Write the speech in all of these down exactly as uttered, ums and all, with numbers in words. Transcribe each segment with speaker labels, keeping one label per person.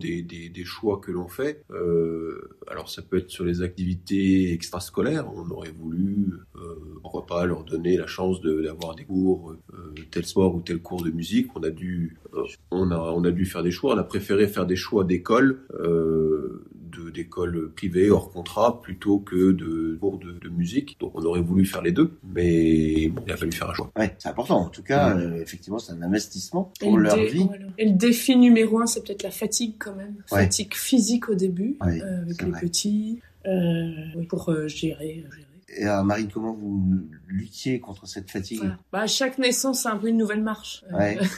Speaker 1: des, des, des choix que l'on fait. Euh, alors ça peut être sur les activités extrascolaires. On aurait voulu, euh, pourquoi pas, leur donner la chance de, d'avoir des cours, euh, tel sport ou tel cours de musique. On a dû, euh, on a, on a dû faire des choix. On a préféré faire des choix d'école. Euh, de, d'écoles privées hors contrat plutôt que de cours de, de musique. Donc on aurait voulu faire les deux, mais bon, il a fallu faire un choix.
Speaker 2: Ouais, c'est important. En tout cas, mmh. euh, effectivement, c'est un investissement pour leur
Speaker 3: dé-
Speaker 2: vie.
Speaker 3: Voilà. Et le défi numéro un, c'est peut-être la fatigue quand même.
Speaker 2: Ouais.
Speaker 3: Fatigue physique au début,
Speaker 2: ouais,
Speaker 3: euh, avec les
Speaker 2: vrai.
Speaker 3: petits, euh, pour euh, gérer, gérer.
Speaker 2: Et alors, Marine, comment vous luttiez contre cette fatigue?
Speaker 3: Voilà. Bah, à chaque naissance, c'est un peu une nouvelle marche.
Speaker 2: Ouais.
Speaker 3: Euh,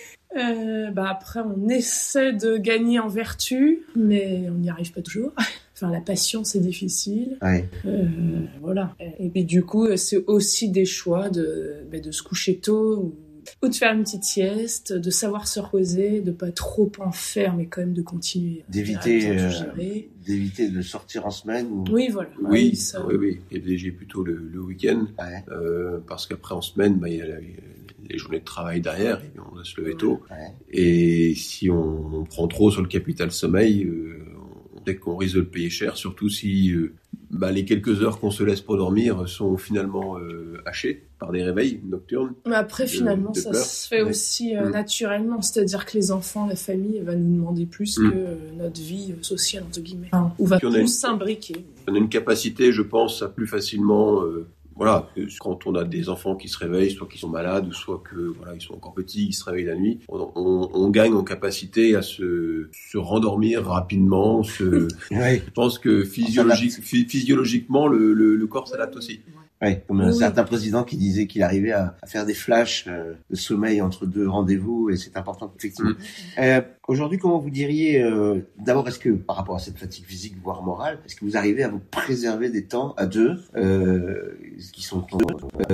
Speaker 3: Euh, bah après, on essaie de gagner en vertu, mais on n'y arrive pas toujours. Enfin, la patience, c'est difficile.
Speaker 2: Ouais.
Speaker 3: Euh, voilà. Et puis du coup, c'est aussi des choix de, bah, de se coucher tôt ou, ou de faire une petite sieste, de savoir se reposer, de pas trop en faire, mais quand même de continuer.
Speaker 2: D'éviter,
Speaker 3: à
Speaker 2: euh,
Speaker 3: gérer.
Speaker 2: d'éviter de sortir en semaine. Ou...
Speaker 3: Oui, voilà.
Speaker 1: Oui,
Speaker 3: oui, ça...
Speaker 1: oui, oui. Et privilégier plutôt le, le week-end,
Speaker 2: ouais.
Speaker 1: euh, parce qu'après en semaine, bah, il y a la, les journées de travail derrière, et on doit se lever tôt.
Speaker 2: Ouais.
Speaker 1: Et si on, on prend trop sur le capital sommeil, euh, on sait qu'on risque de le payer cher, surtout si euh, bah, les quelques heures qu'on se laisse pour dormir sont finalement euh, hachées par des réveils nocturnes.
Speaker 3: Mais après,
Speaker 1: de,
Speaker 3: finalement,
Speaker 1: de
Speaker 3: ça
Speaker 1: pleurs.
Speaker 3: se fait
Speaker 1: ouais.
Speaker 3: aussi euh,
Speaker 1: mmh.
Speaker 3: naturellement, c'est-à-dire que les enfants, la famille, va nous demander plus mmh. que euh, notre vie sociale, entre guillemets. Enfin, on va plus une... s'imbriquer.
Speaker 1: On a une capacité, je pense, à plus facilement... Euh, Voilà, quand on a des enfants qui se réveillent, soit qu'ils sont malades, ou soit que voilà, ils sont encore petits, ils se réveillent la nuit, on, on, on gagne en capacité à se, se rendormir rapidement. Se...
Speaker 2: Ouais.
Speaker 1: Je pense que physiologique, physiologiquement, le, le, le corps s'adapte aussi.
Speaker 2: Ouais, comme
Speaker 3: oui,
Speaker 2: un
Speaker 3: oui.
Speaker 2: certain président qui disait qu'il arrivait à, à faire des flashs euh, de sommeil entre deux rendez-vous, et c'est important, effectivement. Mmh. Euh, aujourd'hui, comment vous diriez, euh, d'abord, est-ce que, par rapport à cette fatigue physique, voire morale, est-ce que vous arrivez à vous préserver des temps à deux, euh, qui sont... Euh,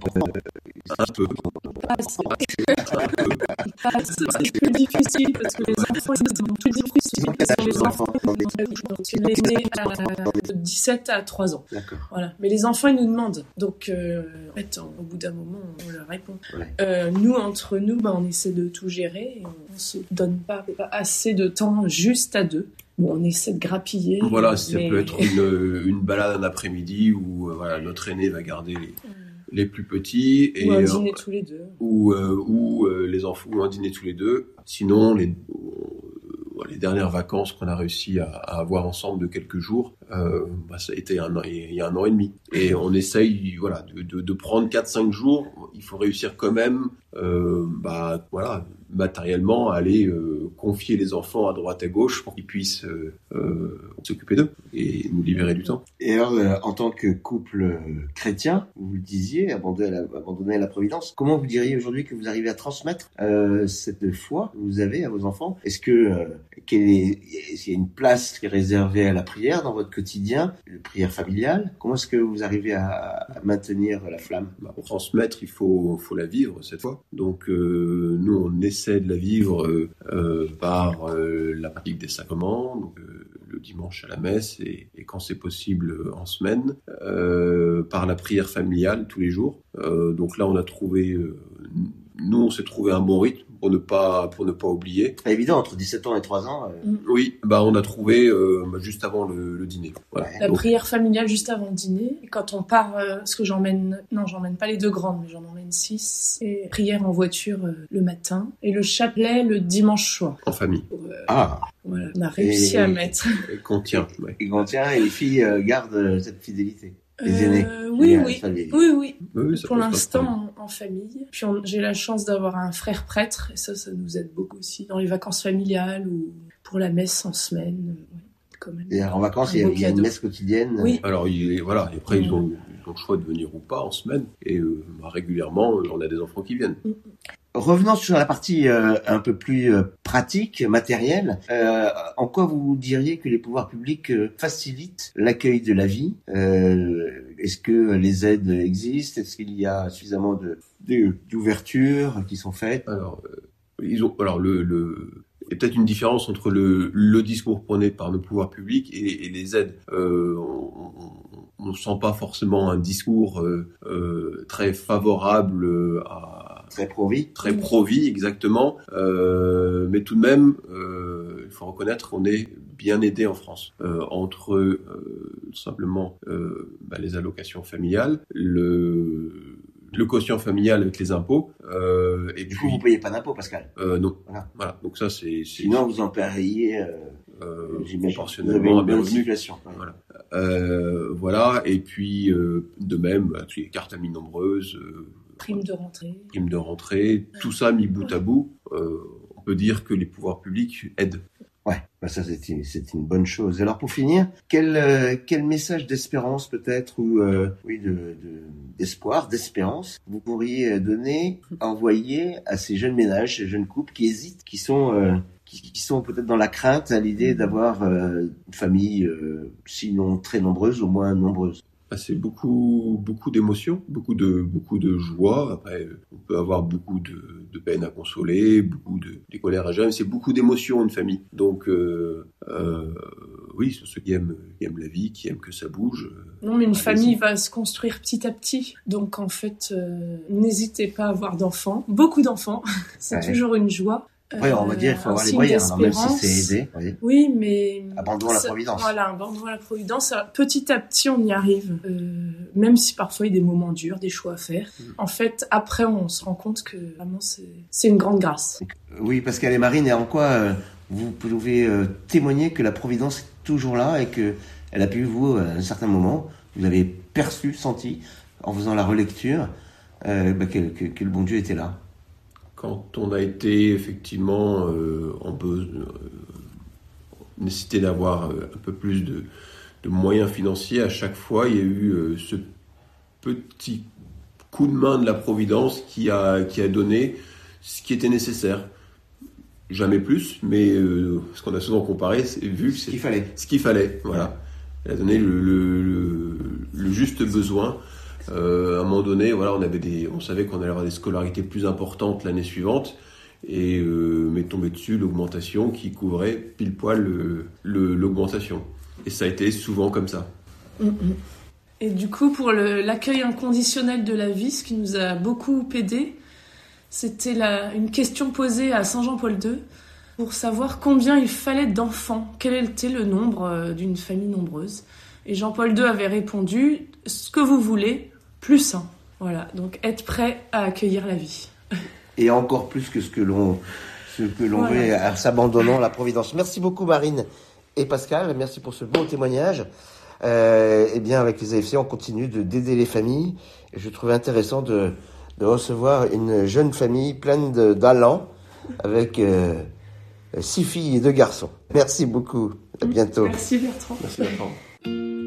Speaker 1: un peu.
Speaker 3: Ah, c'est... ah, c'est plus difficile, parce que les enfants, c'est plus difficile. Parce que les enfants, ils sont nés de dix-sept à trois ans.
Speaker 2: D'accord.
Speaker 3: Voilà. Mais les enfants, ils nous demandent. Donc, euh, en fait, au bout d'un moment, on leur répond.
Speaker 2: Ouais.
Speaker 3: Euh, nous, entre nous, bah, on essaie de tout gérer. Et on ne se donne pas, pas assez de temps juste à deux. Bon, on essaie de grappiller.
Speaker 1: Voilà, ça
Speaker 3: mais...
Speaker 1: peut être une, une balade un après-midi où euh, voilà, notre aîné va garder les, les plus petits. Et,
Speaker 3: ou un dîner euh, tous les deux.
Speaker 1: Ou, euh, ou euh, les enfants, ou un dîner tous les deux. Sinon, les... les dernières vacances qu'on a réussi à, à avoir ensemble de quelques jours, euh, bah, ça a été un an, il y a un an et demi. Et on essaye, voilà, de, de, de prendre quatre cinq jours. Il faut réussir quand même, euh, bah, voilà, matériellement, à aller euh, confier les enfants à droite à gauche pour qu'ils puissent euh, euh, s'occuper d'eux et nous libérer du temps.
Speaker 2: Et alors, euh, en tant que couple euh, chrétien, vous le disiez, abandonné à, la, abandonné à la providence, comment vous diriez aujourd'hui que vous arrivez à transmettre euh, cette foi que vous avez à vos enfants? Est-ce que euh, quelle est, est-ce qu'il y a une place qui est réservée à la prière dans votre quotidien, la prière familiale? Comment est-ce que vous arrivez à, à maintenir la flamme?
Speaker 1: Bah, pour transmettre, il faut, faut la vivre cette foi. Donc euh, nous, on essaie de la vivre euh, euh, par euh, la pratique des sacrements, donc, euh, le dimanche à la messe et, et quand c'est possible en semaine, euh, par la prière familiale tous les jours. Euh, donc là, on a trouvé, euh, nous, on s'est trouvé un bon rythme pour ne pas pour ne pas oublier.
Speaker 2: C'est pas évident entre dix-sept ans et trois ans. Euh...
Speaker 1: Oui, bah on a trouvé euh, juste avant le, le dîner. Voilà.
Speaker 3: La
Speaker 1: donc,
Speaker 3: prière familiale juste avant le dîner. Et quand on part, euh, parce que j'emmène, non, j'emmène pas les deux grandes, mais j'en emmène six. Et prière en voiture euh, le matin et le chapelet le dimanche soir.
Speaker 1: En famille.
Speaker 3: Euh,
Speaker 2: ah.
Speaker 3: Voilà, on a réussi
Speaker 2: et,
Speaker 3: à mettre.
Speaker 1: Et qu'on tient. Ouais.
Speaker 2: Et qu'on tient et les filles euh, gardent euh, cette fidélité. Les aînés.
Speaker 3: Euh, oui, oui.
Speaker 2: Les...
Speaker 3: oui, oui,
Speaker 1: oui.
Speaker 3: Pour l'instant, en, en famille. Puis on, j'ai la chance d'avoir un frère prêtre, et ça, ça nous aide beaucoup aussi. Dans les vacances familiales ou pour la messe en semaine. Quand même.
Speaker 2: Et en vacances, il y a, il y a une messe quotidienne.
Speaker 3: Oui.
Speaker 1: Alors, il, voilà. Et après, mmh. ils, ont, ils ont le choix de venir ou pas en semaine. Et euh, bah, régulièrement, on a des enfants qui viennent.
Speaker 3: Mmh.
Speaker 2: Revenons sur la partie euh, un peu plus euh, pratique, matérielle. Euh, en quoi vous diriez que les pouvoirs publics euh, facilitent l'accueil de la vie? euh, Est-ce que les aides existent? Est-ce qu'il y a suffisamment de, de d'ouvertures qui sont faites?
Speaker 1: Alors, euh, ils ont. Alors le. le... Il y a peut-être une différence entre le, le discours prôné par nos pouvoirs publics et, et les aides. Euh, on ne sent pas forcément un discours euh, euh, très favorable à
Speaker 2: Très pro-vie.
Speaker 1: Très pro-vie, exactement. Euh, mais tout de même, euh, il faut reconnaître qu'on est bien aidé en France. Euh, entre euh, tout simplement euh, bah, les allocations familiales, le, le quotient familial avec les impôts. Euh, et
Speaker 2: du
Speaker 1: puis,
Speaker 2: coup, vous ne payez pas d'impôts, Pascal.
Speaker 1: Euh, non.
Speaker 2: Voilà.
Speaker 1: Voilà. Donc ça, c'est... c'est
Speaker 2: Sinon, vous en payeriez... Euh...
Speaker 1: Euh,
Speaker 2: J'imagine.
Speaker 1: proportionnellement à mes revenus.
Speaker 2: Situation, ouais.
Speaker 1: Voilà. Euh, voilà. Et puis, euh, de même, bah, toutes les cartes amies nombreuses, euh,
Speaker 3: prime de rentrée,
Speaker 1: prime de rentrée, tout ça mis bout à bout, euh, on peut dire que les pouvoirs publics aident.
Speaker 2: Ouais, bah ça c'est une, c'est une bonne chose. Alors pour finir, quel euh, quel message d'espérance peut-être ou euh, oui de, de d'espoir, d'espérance vous pourriez donner, envoyer à ces jeunes ménages, ces jeunes couples qui hésitent, qui sont euh, qui, qui sont peut-être dans la crainte à l'idée d'avoir euh, une famille, euh, sinon très nombreuse, au moins nombreuse.
Speaker 1: C'est beaucoup, beaucoup d'émotions, beaucoup de, beaucoup de joie. Après, on peut avoir beaucoup de, de peine à consoler, beaucoup de, des colères à gérer. C'est beaucoup d'émotions, une famille. Donc, euh, euh, oui, c'est ceux qui aiment, qui aiment la vie, qui aiment que ça bouge.
Speaker 3: Non, mais une famille va se construire petit à petit. Donc, en fait, euh, n'hésitez pas à avoir d'enfants. Beaucoup d'enfants. C'est ouais. toujours une joie.
Speaker 2: Oui, on va dire qu'il faut avoir les moyens, alors même si c'est aidé. Oui,
Speaker 3: oui mais...
Speaker 2: Abandon à la providence.
Speaker 3: Voilà, abandon à la providence. Petit à petit, on y arrive. Euh, même si parfois, il y a des moments durs, des choix à faire. Mmh. En fait, après, on se rend compte que vraiment, c'est, c'est une grande grâce.
Speaker 2: Oui, Pascal et Marine, et en quoi euh, vous pouvez euh, témoigner que la providence est toujours là et qu'elle a pu, vous, à un certain moment, vous avez perçu, senti, en faisant la relecture, euh, bah, que, que, que le bon Dieu était là.
Speaker 1: Quand on a été effectivement euh, en besoin, euh, nécessité d'avoir euh, un peu plus de, de moyens financiers, à chaque fois, il y a eu euh, ce petit coup de main de la Providence qui a, qui a donné ce qui était nécessaire. Jamais plus, mais euh, ce qu'on a souvent comparé, c'est vu que c'est
Speaker 2: ce qu'il fallait.
Speaker 1: Ce qu'il fallait, voilà. Elle a donné le, le, le, le juste besoin. Euh, à un moment donné, voilà, on avait des, on savait qu'on allait avoir des scolarités plus importantes l'année suivante, et euh, m'est tombé dessus l'augmentation qui couvrait pile poil le, le, l'augmentation. Et ça a été souvent comme ça.
Speaker 3: Et du coup, pour le, l'accueil inconditionnel de la vie, ce qui nous a beaucoup aidé, c'était la, une question posée à Saint Jean-Paul deux pour savoir combien il fallait d'enfants, quel était le nombre d'une famille nombreuse. Et Jean-Paul deux avait répondu « ce que vous voulez ». Plus un. Voilà. Donc, être prêt à accueillir la vie.
Speaker 2: Et encore plus que ce que l'on, ce que l'on voilà. veut en s'abandonnant à la providence. Merci beaucoup, Marine et Pascal. Merci pour ce beau témoignage. Euh, eh bien, avec les A F C, on continue de, d'aider les familles. Et je trouvais intéressant de, de recevoir une jeune famille pleine de, d'allant avec euh, six filles et deux garçons. Merci beaucoup. À bientôt.
Speaker 3: Merci, Bertrand.
Speaker 1: Merci, Bertrand.